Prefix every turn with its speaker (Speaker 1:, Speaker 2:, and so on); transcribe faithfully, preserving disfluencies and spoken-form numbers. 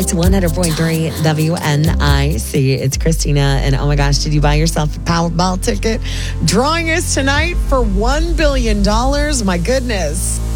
Speaker 1: It's one hundred point three W N I C. It's Christina. And oh my gosh, did you buy yourself a Powerball ticket? Drawing is tonight for one billion dollars. My goodness.